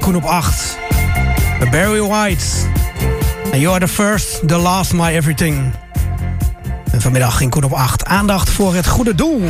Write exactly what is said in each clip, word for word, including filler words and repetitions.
Koen op acht. Barry White. And you are the first, the last, my everything. En vanmiddag in Koen op acht aandacht voor het goede doel.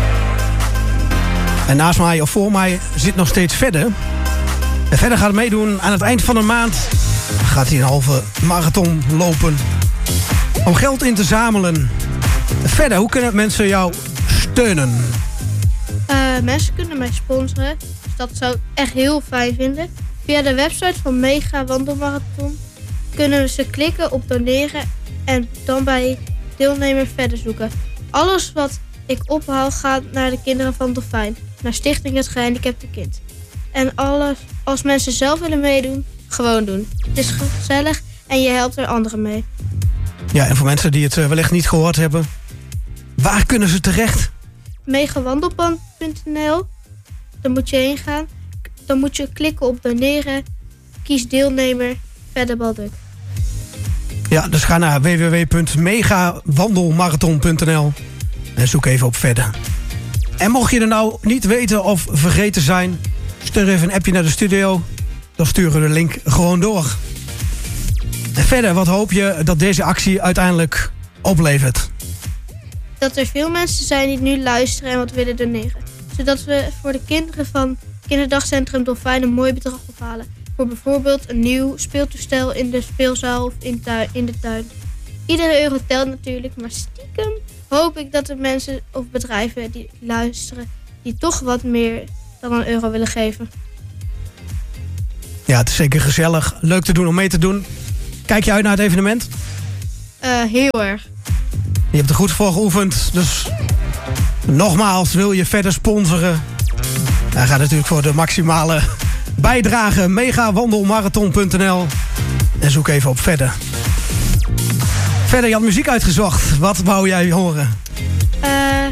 En naast mij of voor mij zit nog steeds Verder. En Verder gaat meedoen aan het eind van de maand. Gaat hij een halve marathon lopen om geld in te zamelen. Verder, hoe kunnen mensen jou steunen? Uh, mensen kunnen mij sponsoren. Dus dat zou ik echt heel fijn vinden. Via de website van Mega Wandelmarathon kunnen ze klikken op doneren en dan bij deelnemer verder zoeken. Alles wat ik ophaal gaat naar de kinderen van Dolfijn. Naar Stichting Het Gehandicapte Kind. En alles, als mensen zelf willen meedoen, gewoon doen. Het is gezellig en je helpt er anderen mee. Ja, en voor mensen die het wellicht niet gehoord hebben, waar kunnen ze terecht? megawandelband punt n l. Daar moet je heen gaan. Dan moet je klikken op doneren. Kies deelnemer. Verder Balduk. Ja, dus ga naar w w w punt megawandelmarathon punt n l en zoek even op Verder. En mocht je er nou niet weten of vergeten zijn, stuur even een appje naar de studio. Dan sturen we de link gewoon door. En verder, wat hoop je dat deze actie uiteindelijk oplevert? Dat er veel mensen zijn die nu luisteren en wat willen doneren. Zodat we voor de kinderen van Kinderdagcentrum Dolfijn een mooi bedrag ophalen. Voor bijvoorbeeld een nieuw speeltoestel in de speelzaal of in, tuin, in de tuin. Iedere euro telt natuurlijk, maar stiekem hoop ik dat er mensen of bedrijven die luisteren, die toch wat meer dan een euro willen geven. Ja, het is zeker gezellig. Leuk te doen om mee te doen. Kijk je uit naar het evenement? Uh, heel erg. Je hebt er goed voor geoefend. Dus nogmaals, wil je verder sponsoren? Hij gaat natuurlijk voor de maximale bijdrage. megawandelmarathon punt n l en zoek even op Verder. Verder, je had muziek uitgezocht. Wat wou jij horen? Uh,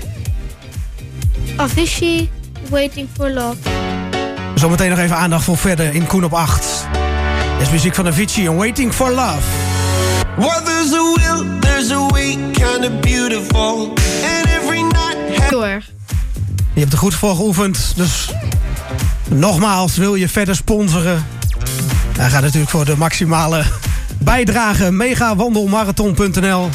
Avicii, Waiting for Love. Zometeen nog even aandacht voor Verder in Koen op acht. Dit is muziek van Avicii en Waiting for Love. Well, there's a will, there's a way, kind of beautiful. And every night... Heel erg. Je hebt er goed voor geoefend. Dus nogmaals, wil je verder sponsoren? Hij gaat natuurlijk voor de maximale bijdrage. megawandelmarathon punt n l